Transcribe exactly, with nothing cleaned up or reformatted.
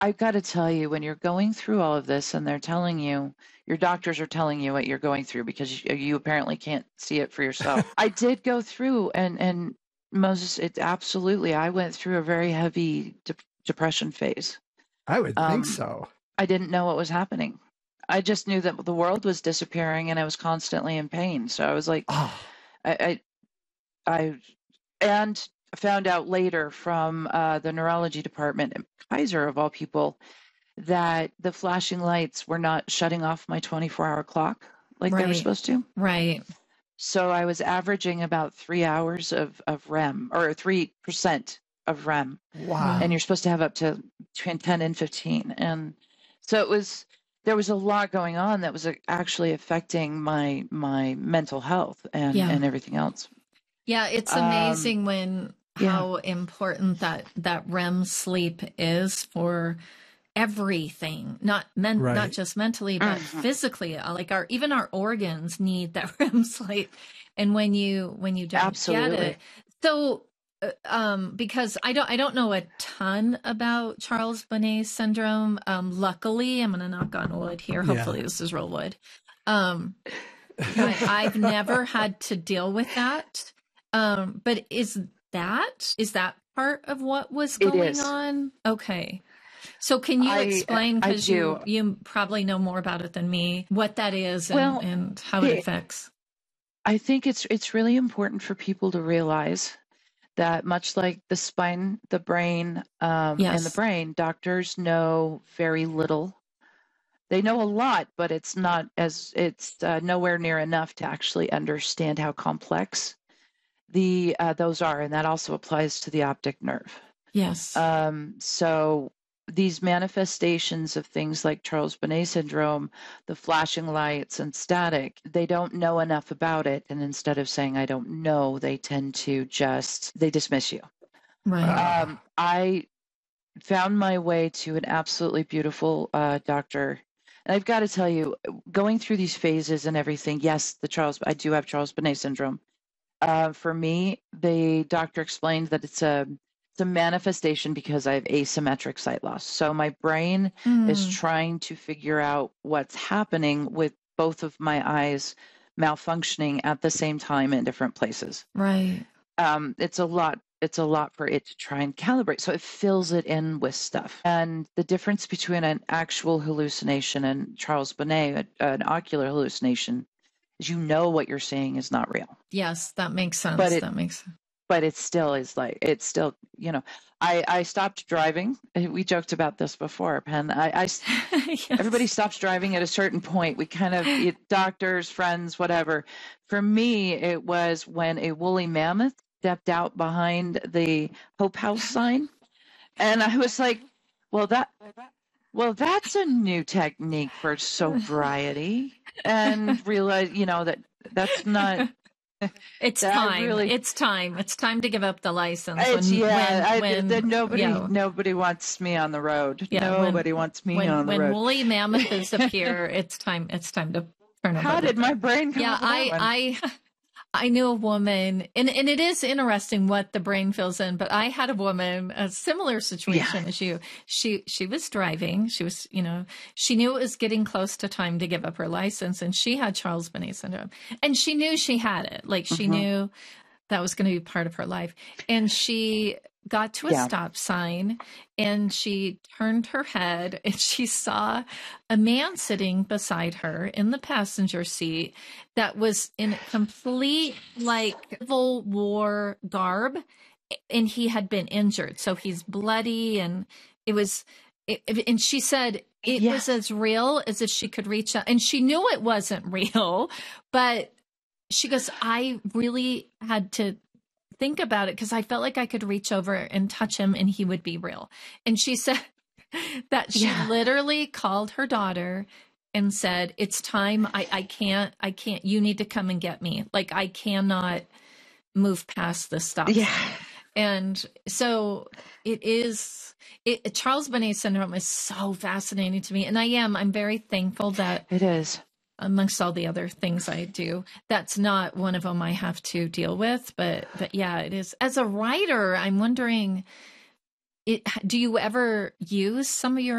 I got to tell you, when you're going through all of this and they're telling you, your doctors are telling you what you're going through because you, you apparently can't see it for yourself. I did go through, and and Moses, it absolutely, I went through a very heavy de- depression phase. I would Um, think so. I didn't know what was happening. I just knew that the world was disappearing and I was constantly in pain. So I was like, Oh, I, I, I and found out later from uh, the neurology department at Kaiser, of all people, that the flashing lights were not shutting off my twenty-four hour clock like they were Right. supposed to. Right. So I was averaging about three hours of, of R E M, or three percent of R E M. wow. And you're supposed to have up to between ten and fifteen. And so it was, there was a lot going on that was actually affecting my, my mental health and, Yeah. and everything else. Yeah, it's Um, amazing when yeah. how important that that R E M sleep is for everything, not men, Right. not just mentally, but Mhm. physically. Uh, Like our even our organs need that R E M sleep, and when you when you don't Absolutely. get it, so uh, um, because I don't I don't know a ton about Charles Bonnet syndrome. Um, luckily, I'm going to knock on wood here. Yeah. Hopefully, this is real wood. Um, I, I've never had to deal with that. Um, but is that is that part of what was It going is. on? Okay. So can you I- explain, I because you, do. you probably know more about it than me, what that is and, Well, and how it it- affects? I think it's it's really important for people to realize that, much like the spine, the brain, um, and Yes. the brain, doctors know very little. They know a lot, but it's not as it's uh, nowhere near enough to actually understand how complex the uh, those are, and that also applies to the optic nerve. Yes. Um, so these manifestations of things like Charles Bonnet syndrome, the flashing lights and static, they don't know enough about it. And instead of saying, I don't know, they tend to just, they dismiss you. right. Ah. Um, I found my way to an absolutely beautiful uh, doctor. And I've got to tell you, going through these phases and everything, yes, the Charles, I do have Charles Bonnet syndrome. Uh, for me, the doctor explained that it's a it's a manifestation because I have asymmetric sight loss. So my brain is Mm, trying to figure out what's happening with both of my eyes malfunctioning at the same time in different places. right. Um, it's a lot. It's a lot for it to try and calibrate. So it fills it in with stuff. And the difference between an actual hallucination and Charles Bonnet, an ocular hallucination, is you know what you're seeing is not real. Yes, that makes sense. But it- that makes But it still is like, it's still, you know, I, I stopped driving. We joked about this before, Penn. I, I yes. everybody stops driving at a certain point. We kind of, it, doctors, friends, whatever. For me, it was when a woolly mammoth stepped out behind the Hope House sign. And I was like, well, that, well, that's a new technique for sobriety. And realize, you know, that that's not, It's that time. really- It's time. It's time to give up the license. it's, when, yeah, I, when, when, that nobody, yeah. nobody wants me on the road. Yeah, when- nobody wants me when, on the when road. woolly mammoths appear, it's time. It's time to turn over. How the- did my brain come Yeah, up with that one? I, I, I knew a woman, and and it is interesting what the brain fills in. But I had a woman, a similar situation Yeah. as you. She she was driving. She was, you know, she knew it was getting close to time to give up her license, and she had Charles Bonnet syndrome, and she knew she had it. Like she Mhm. knew that was going to be part of her life, and she got to a Yeah. stop sign, and she turned her head, and she saw a man sitting beside her in the passenger seat that was in complete like Civil War garb, and he had been injured, so he's bloody, and it was it, and she said it Yeah. was as real as if she could reach out, and she knew it wasn't real, but she goes, I really had to think about it because I felt like I could reach over and touch him and he would be real. And she said that she Yeah. literally called her daughter and said, it's time. I, I can't, I can't, you need to come and get me. Like I cannot move past this stop Yeah. sign. And so it is, it, Charles Bonnet syndrome is so fascinating to me. And I am, I'm very thankful that It is. amongst all the other things I do, that's not one of them I have to deal with. But, but yeah, it is. As a writer, I'm wondering, it, do you ever use some of your